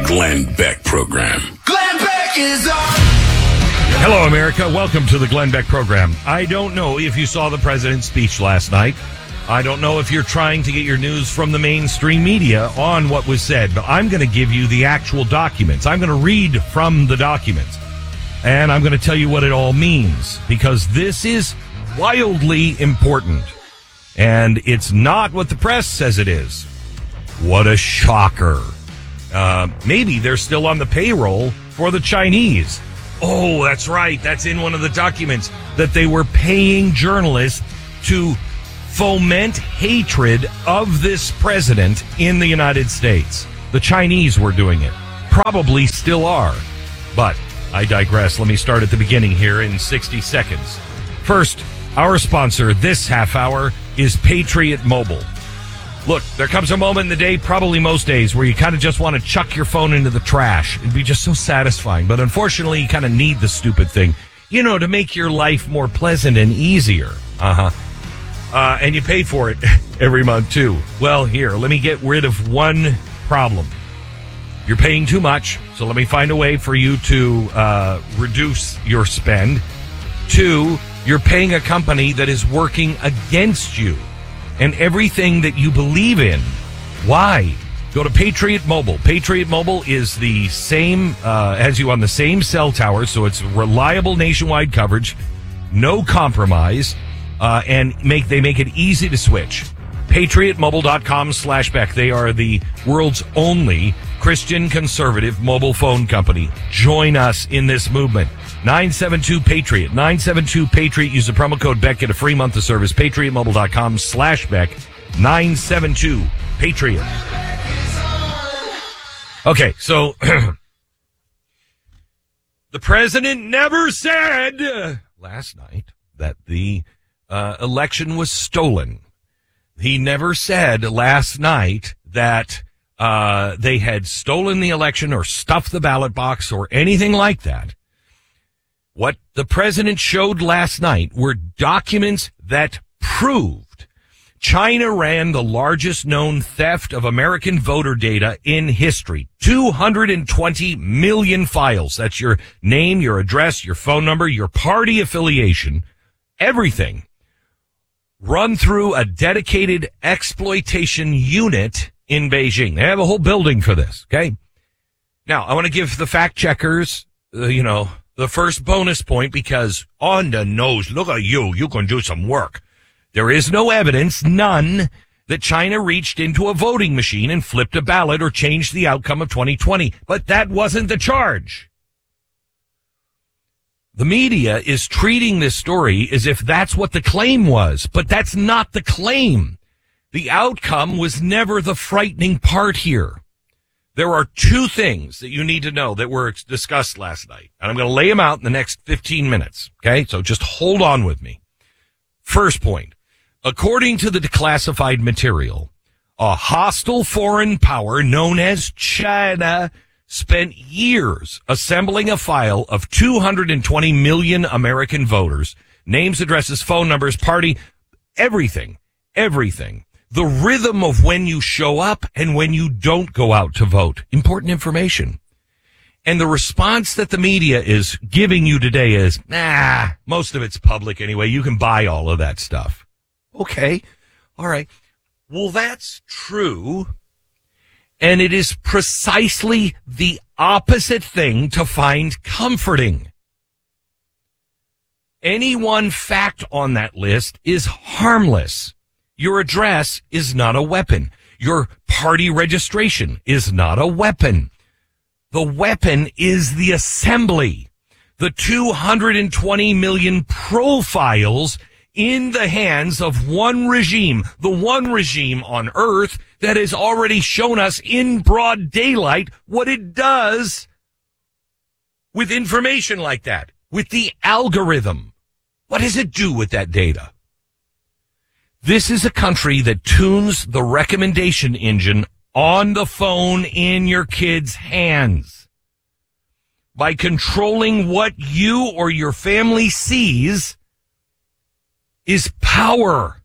The Glenn Beck Program. Glenn Beck is on. Hello, America. Welcome to the Glenn Beck Program. I don't know if you saw the president's speech last night. I don't know if you're trying to get your news from the mainstream media on what was said, but I'm going to give you the actual documents. I'm going to read from the documents, and I'm going to tell you what it all means, because this is wildly important, and it's not what the press says it is. What a shocker. Maybe they're still on the payroll for the Chinese. Oh, that's right. That's in one of the documents, that they were paying journalists to foment hatred of this president in the United States. The Chinese were doing it. Probably still are. But I digress. Let me start at the beginning here in 60 seconds. First, our sponsor this half hour is Patriot Mobile. Look, there comes a moment in the day, probably most days, where you kind of just want to chuck your phone into the trash. It'd be just so satisfying. But unfortunately, you kind of need the stupid thing, you know, to make your life more pleasant and easier. And you pay for it every month, too. Well, here, let me get rid of one problem. You're paying too much, so let me find a way for you to reduce your spend. 2, you're paying a company that is working against you and everything that you believe in. Why? Go to Patriot Mobile. Patriot Mobile is the same, has you on the same cell tower, so it's reliable nationwide coverage, no compromise, and they make it easy to switch. PatriotMobile.com/Beck. They are the world's only Christian conservative mobile phone company. Join us in this movement. 972-PATRIOT. 972-PATRIOT. Use the promo code Beck. Get a free month of service. PatriotMobile.com/Beck. 972-PATRIOT. Okay, so the president never said last night that the election was stolen. He never said last night that they had stolen the election or stuffed the ballot box or anything like that. What the president showed last night were documents that proved China ran the largest known theft of American voter data in history. 220 million files. That's your name, your address, your phone number, your party affiliation, everything. Run through a dedicated exploitation unit in Beijing. They have a whole building for this, okay? Now, I want to give the fact checkers, the first bonus point, because on the nose, look at you can do some work. There is no evidence, none, that China reached into a voting machine and flipped a ballot or changed the outcome of 2020. But that wasn't the charge. The media is treating this story as if that's what the claim was, but that's not the claim. The outcome was never the frightening part here. There are 2 things that you need to know that were discussed last night, and I'm going to lay them out in the next 15 minutes, okay? So just hold on with me. First point, according to the declassified material, a hostile foreign power known as China spent years assembling a file of 220 million American voters, names, addresses, phone numbers, party, everything. The rhythm of when you show up and when you don't go out to vote. Important information. And the response that the media is giving you today is, most of it's public anyway. You can buy all of that stuff. Okay. All right. Well, that's true. And it is precisely the opposite thing to find comforting. Any one fact on that list is harmless. Your address is not a weapon. Your party registration is not a weapon. The weapon is the assembly. The 220 million profiles in the hands of one regime, the one regime on earth that has already shown us in broad daylight what it does with information like that, with the algorithm. What does it do with that data? This is a country that tunes the recommendation engine on the phone in your kid's hands. By controlling what you or your family sees is power.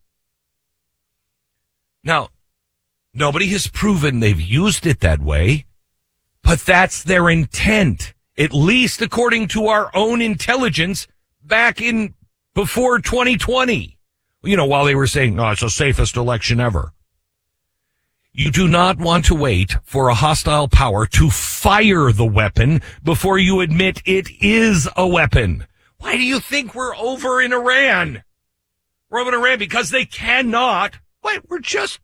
Now, nobody has proven they've used it that way, But that's their intent, at least according to our own intelligence back in before 2020. You know, while they were saying, no, it's the safest election ever. You do not want to wait for a hostile power to fire the weapon before you admit it is a weapon. Why do you think we're over in Iran? We're over in Iran because they cannot. Wait, we're just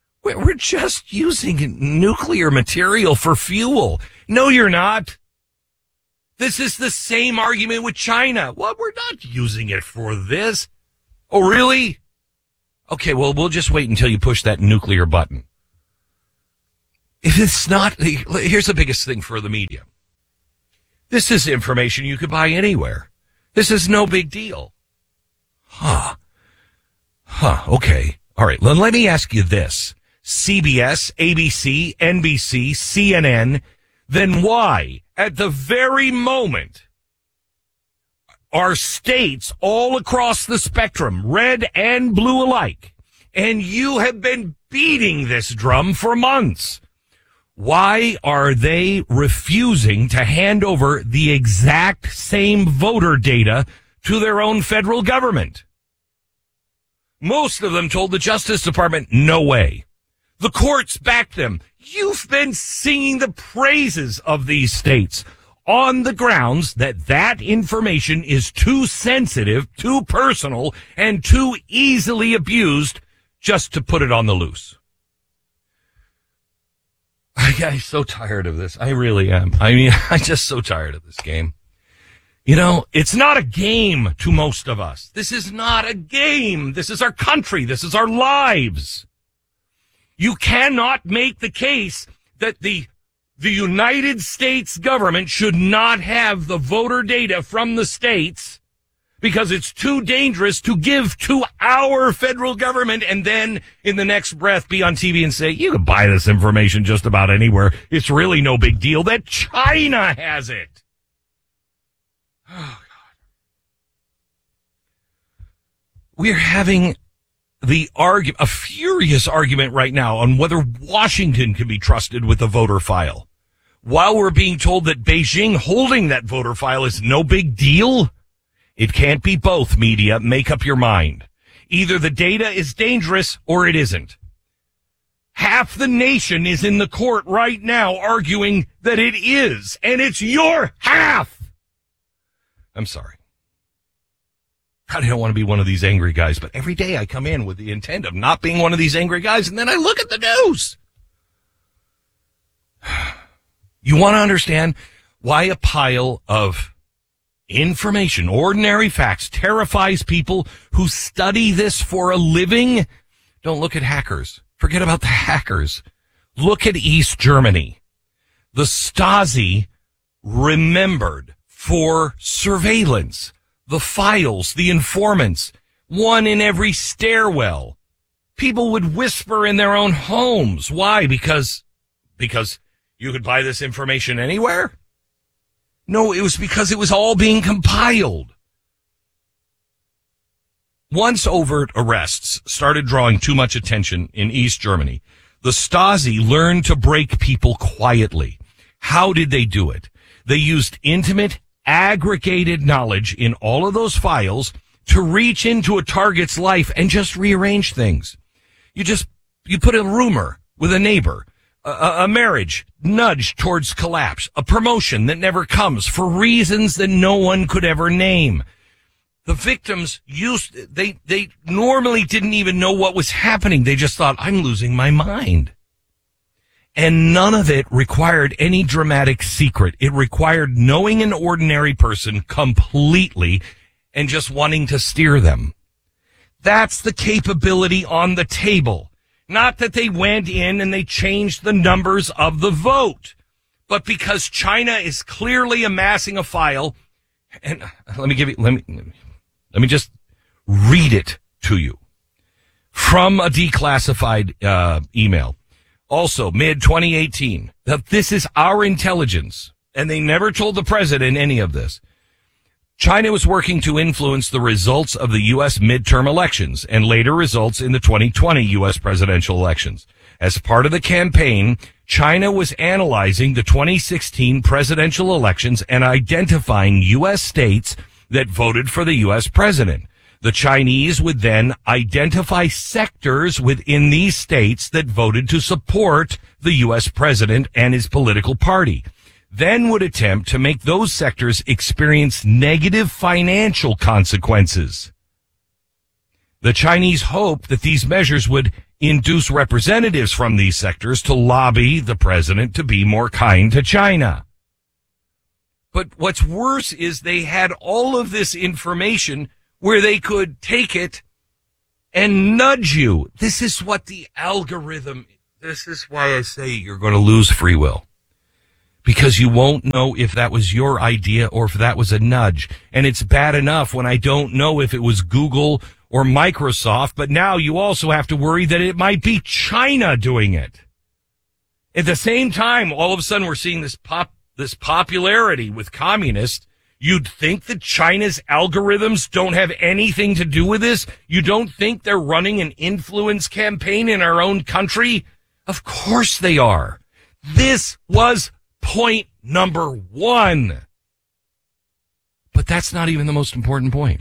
using nuclear material for fuel. No, you're not. This is the same argument with China. Well, we're not using it for this. Oh, really? Okay, well, we'll just wait until you push that nuclear button. If it's not, here's the biggest thing for the media. This is information you could buy anywhere. This is no big deal. Okay. All right. Let me ask you this. CBS, ABC, NBC, CNN, then why, at the very moment, are states all across the spectrum, red and blue alike, and you have been beating this drum for months, why are they refusing to hand over the exact same voter data to their own federal government? Most of them told the Justice Department, no way. The courts backed them. You've been singing the praises of these states on the grounds that that information is too sensitive, too personal, and too easily abused just to put it on the loose. I'm so tired of this. I really am. I mean, I'm just so tired of this game. You know, it's not a game to most of us. This is not a game. This is our country. This is our lives. You cannot make the case that the United States government should not have the voter data from the states because it's too dangerous to give to our federal government and then in the next breath be on TV and say, you can buy this information just about anywhere. It's really no big deal that China has it. Oh, God. We're having a furious argument right now on whether Washington can be trusted with the voter file, while we're being told that Beijing holding that voter file is no big deal. It can't be both, media. Make up your mind. Either the data is dangerous or it isn't. Half the nation is in the court right now arguing that it is, and it's your half. I'm sorry. I don't want to be one of these angry guys, but every day I come in with the intent of not being one of these angry guys, and then I look at the news. You want to understand why a pile of information, ordinary facts, terrifies people who study this for a living? Don't look at hackers. Forget about the hackers. Look at East Germany. The Stasi remembered for surveillance the files, the informants, one in every stairwell. People would whisper in their own homes. Why? Because you could buy this information anywhere? No, it was because it was all being compiled. Once overt arrests started drawing too much attention in East Germany, the Stasi learned to break people quietly. How did they do it? They used intimate, aggregated knowledge in all of those files to reach into a target's life and just rearrange things. You put a rumor with a neighbor, a marriage nudged towards collapse, a promotion that never comes for reasons that no one could ever name. The victims they normally didn't even know what was happening. They just thought, I'm losing my mind. And none of it required any dramatic secret. It required knowing an ordinary person completely and just wanting to steer them. That's the capability on the table. Not that they went in and they changed the numbers of the vote, but because China is clearly amassing a file. And let me just read it to you from a declassified email. Also, mid-2018, that this is our intelligence, and they never told the president any of this. China was working to influence the results of the U.S. midterm elections and later results in the 2020 U.S. presidential elections. As part of the campaign, China was analyzing the 2016 presidential elections and identifying U.S. states that voted for the U.S. president. The Chinese would then identify sectors within these states that voted to support the U.S. president and his political party, then would attempt to make those sectors experience negative financial consequences. The Chinese hoped that these measures would induce representatives from these sectors to lobby the president to be more kind to China. But what's worse is they had all of this information where they could take it and nudge you. This is what the algorithm, this is why I say you're going to lose free will. Because you won't know if that was your idea or if that was a nudge. And it's bad enough when I don't know if it was Google or Microsoft, but now you also have to worry that it might be China doing it. At the same time, all of a sudden we're seeing this popularity with communists. You'd think that China's algorithms don't have anything to do with this? You don't think they're running an influence campaign in our own country? Of course they are. This was point number one. But that's not even the most important point.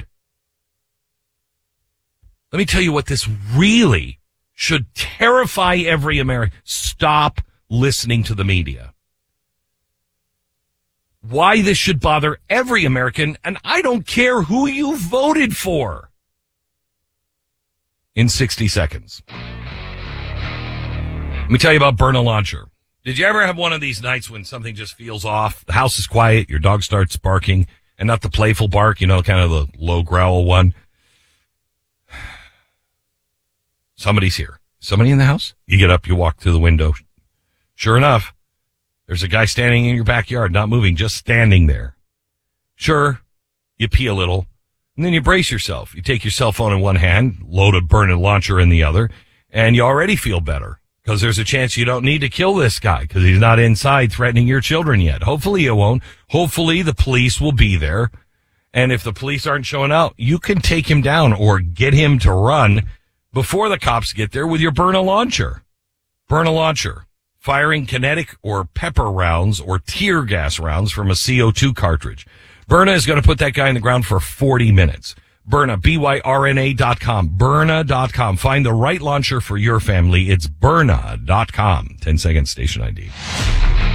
Let me tell you what this really should terrify every American. Stop listening to the media. Why this should bother every American, and I don't care who you voted for. In 60 seconds. Let me tell you about Burn a Launcher. Did you ever have one of these nights when something just feels off? The house is quiet, your dog starts barking, and not the playful bark, kind of the low growl one. Somebody's here. Somebody in the house? You get up, you walk through the window. Sure enough, there's a guy standing in your backyard, not moving, just standing there. Sure, you pee a little, and then you brace yourself. You take your cell phone in one hand, load a Burn a Launcher in the other, and you already feel better because there's a chance you don't need to kill this guy because he's not inside threatening your children yet. Hopefully you won't. Hopefully the police will be there. And if the police aren't showing out, you can take him down or get him to run before the cops get there with your Burn a Launcher. Burn a Launcher. Firing kinetic or pepper rounds or tear gas rounds from a CO2 cartridge. Byrna is going to put that guy in the ground for 40 minutes. Byrna, Byrna.com. Byrna.com. Find the right launcher for your family. It's Byrna.com. 10 seconds station ID.